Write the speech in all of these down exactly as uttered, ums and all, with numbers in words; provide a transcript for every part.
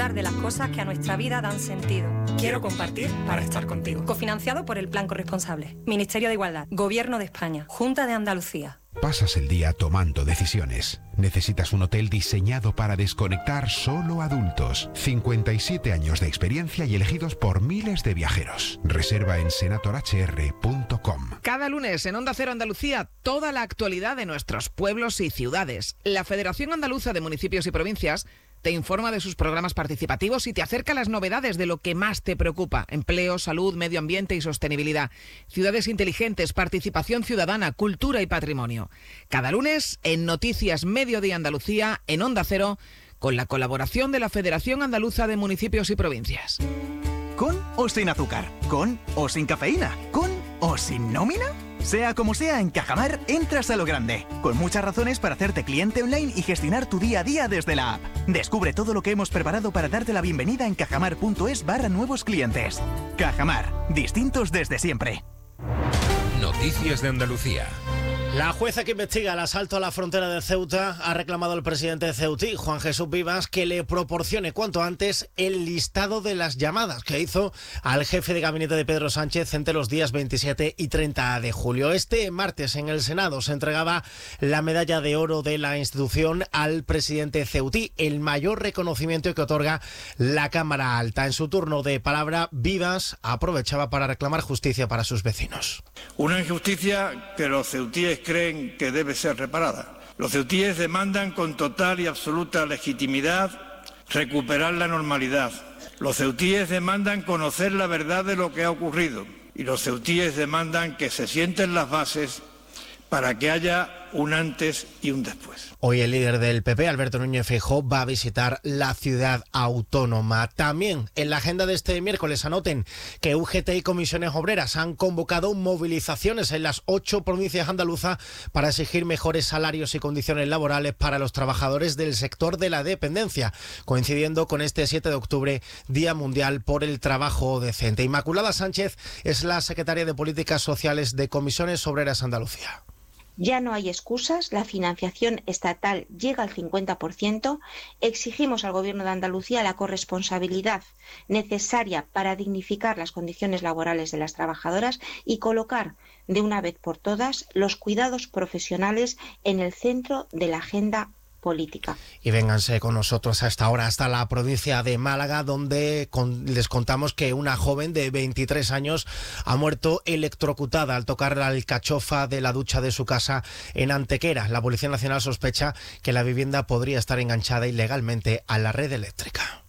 de las cosas que a nuestra vida dan sentido. Quiero compartir para estar contigo. Cofinanciado por el Plan Corresponsable. Ministerio de Igualdad. Gobierno de España. Junta de Andalucía. Pasas el día tomando decisiones. Necesitas un hotel diseñado para desconectar solo adultos. cincuenta y siete años de experiencia y elegidos por miles de viajeros. Reserva en senator h r punto com. Cada lunes en Onda Cero Andalucía, toda la actualidad de nuestros pueblos y ciudades. La Federación Andaluza de Municipios y Provincias te informa de sus programas participativos y te acerca las novedades de lo que más te preocupa: empleo, salud, medio ambiente y sostenibilidad, ciudades inteligentes, participación ciudadana, cultura y patrimonio. Cada lunes en Noticias Mediodía Andalucía, en Onda Cero, con la colaboración de la Federación Andaluza de Municipios y Provincias. ¿Con o sin azúcar? ¿Con o sin cafeína? ¿Con o sin nómina? Sea como sea, en Cajamar entras a lo grande, con muchas razones para hacerte cliente online y gestionar tu día a día desde la app. Descubre todo lo que hemos preparado para darte la bienvenida en cajamar.es barra nuevos clientes. Cajamar, distintos desde siempre. Noticias de Andalucía. La jueza que investiga el asalto a la frontera de Ceuta ha reclamado al presidente ceutí, Juan Jesús Vivas, que le proporcione cuanto antes el listado de las llamadas que hizo al jefe de gabinete de Pedro Sánchez entre los días veintisiete y treinta de julio. Este martes en el Senado se entregaba la medalla de oro de la institución al presidente ceutí, el mayor reconocimiento que otorga la Cámara Alta. En su turno de palabra, Vivas aprovechaba para reclamar justicia para sus vecinos. Una injusticia que los ceutíes creen que debe ser reparada. Los ceutíes demandan con total y absoluta legitimidad recuperar la normalidad. Los ceutíes demandan conocer la verdad de lo que ha ocurrido. Y los ceutíes demandan que se sienten las bases para que haya un antes y un después. Hoy el líder del P P, Alberto Núñez Feijóo, va a visitar la ciudad autónoma. También en la agenda de este miércoles anoten que U G T y Comisiones Obreras han convocado movilizaciones en las ocho provincias andaluzas para exigir mejores salarios y condiciones laborales para los trabajadores del sector de la dependencia, coincidiendo con este siete de octubre, Día Mundial por el Trabajo Decente. Inmaculada Sánchez es la secretaria de Políticas Sociales de Comisiones Obreras Andalucía. Ya no hay excusas, la financiación estatal llega al cincuenta por ciento, exigimos al Gobierno de Andalucía la corresponsabilidad necesaria para dignificar las condiciones laborales de las trabajadoras y colocar de una vez por todas los cuidados profesionales en el centro de la agenda política. Y vénganse con nosotros a esta hora hasta la provincia de Málaga, donde con, les contamos que una joven de veintitrés años ha muerto electrocutada al tocar la alcachofa de la ducha de su casa en Antequera. La Policía Nacional sospecha que la vivienda podría estar enganchada ilegalmente a la red eléctrica.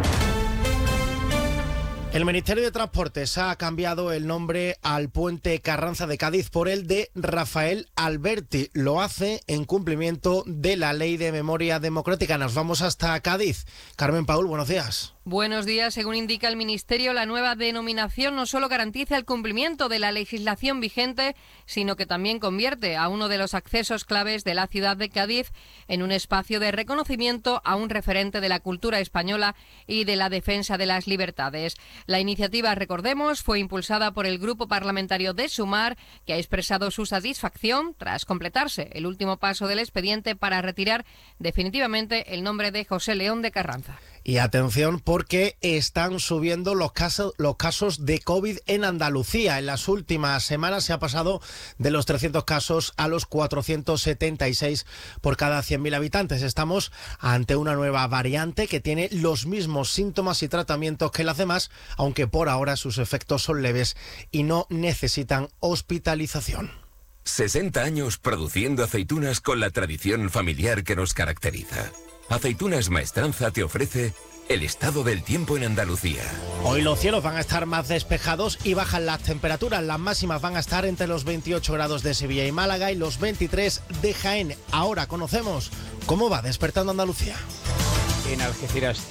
El Ministerio de Transportes ha cambiado el nombre al puente Carranza de Cádiz por el de Rafael Alberti. Lo hace en cumplimiento de la Ley de Memoria Democrática. Nos vamos hasta Cádiz. Carmen Paul, buenos días. Buenos días. Según indica el Ministerio, la nueva denominación no solo garantiza el cumplimiento de la legislación vigente, sino que también convierte a uno de los accesos claves de la ciudad de Cádiz en un espacio de reconocimiento a un referente de la cultura española y de la defensa de las libertades. La iniciativa, recordemos, fue impulsada por el Grupo Parlamentario de Sumar, que ha expresado su satisfacción tras completarse el último paso del expediente para retirar definitivamente el nombre de José León de Carranza. Y atención, porque están subiendo los casos, los casos de COVID en Andalucía. En las últimas semanas se ha pasado de los trescientos casos a los cuatrocientos setenta y seis por cada cien mil habitantes. Estamos ante una nueva variante que tiene los mismos síntomas y tratamientos que las demás, aunque por ahora sus efectos son leves y no necesitan hospitalización. sesenta años produciendo aceitunas con la tradición familiar que nos caracteriza. Aceitunas Maestranza te ofrece el estado del tiempo en Andalucía. Hoy los cielos van a estar más despejados y bajan las temperaturas. Las máximas van a estar entre los veintiocho grados de Sevilla y Málaga y los veintitrés de Jaén. Ahora conocemos cómo va despertando Andalucía. En Algeciras